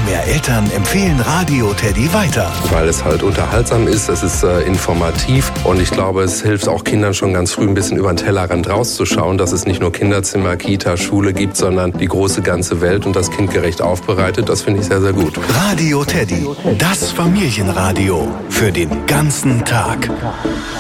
mehr Eltern empfehlen Radio Teddy weiter. Weil es halt unterhaltsam ist, es ist informativ und ich glaube, es hilft auch Kindern schon ganz früh ein bisschen über den Tellerrand rauszuschauen, dass es nicht nur Kinderzimmer, Kita, Schule gibt, sondern die große ganze Welt und das kindgerecht aufbereitet. Das finde ich sehr, sehr gut. Radio Teddy, das Familienradio für den ganzen Tag.